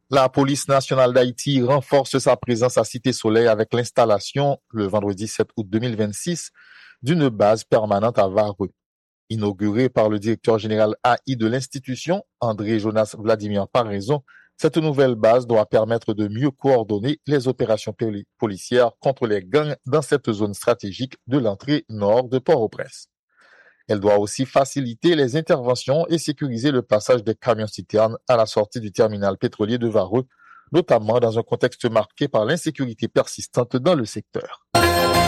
La police nationale d'Haïti renforce sa présence à Cité Soleil avec l'installation, le vendredi 7 août 2026, d'une base permanente à Vareux. Inaugurée par le directeur général AI de l'institution, André Jonas Vladimir Paraison, cette nouvelle base doit permettre de mieux coordonner les opérations policières contre les gangs dans cette zone stratégique de l'entrée nord de Port-au-Prince. Elle doit aussi faciliter les interventions et sécuriser le passage des camions-citernes à la sortie du terminal pétrolier de Vareux, notamment dans un contexte marqué par l'insécurité persistante dans le secteur.